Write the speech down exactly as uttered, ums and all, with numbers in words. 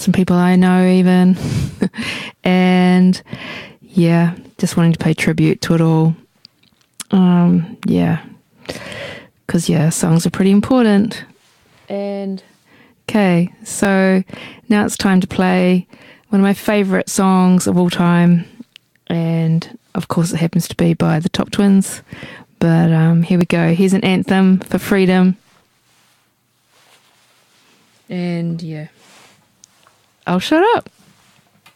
some people I know even. And yeah, just wanting to pay tribute to it all. Um, yeah, because yeah, songs are pretty important. And okay, so now it's time to play one of my favourite songs of all time, and of course it happens to be by the Top Twins. But um, here we go. Here's an anthem for freedom. And yeah, I'll shut up.